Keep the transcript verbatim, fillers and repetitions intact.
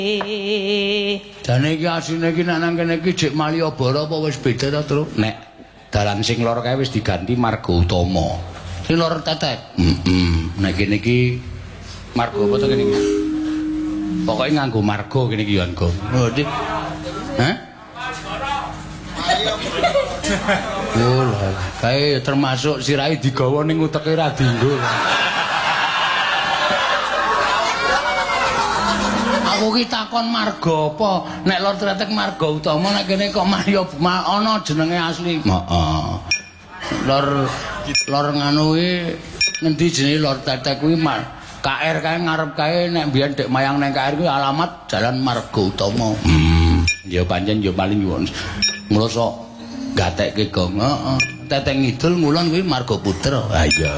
Jane iki asine iki nek nang kene iki Dik Malyabara apa wis beda ta, Tru? Nek dalan sing lor kae wis diganti Marga Utama. Sing lor tetek. Heeh. Nek kene iki Marga apa to kene iki? Pokoke nganggo marga kene iki ya, Nggo. Oh, Dik. Hah? Oh, kae termasuk sirahe digawa ning uteke ra dienggo. Aku ki takon marga apa? Nek lor tretek Marga Utama, nek kene kok Mayo ana jenenge asli. Heeh. Lor lor nganu kuwi ngendi jenenge lor tretek kuwi K R kae ngarep kae nek mbiyen Dek Mayang nang K R kuwi alamat Jalan Marga Utama. Hmm. Ya pancen ya paling nyuwun. Mula sok gatekke gong. Heeh. Teteng ngidul ngulon kuwi Marga Putra. Ha iya.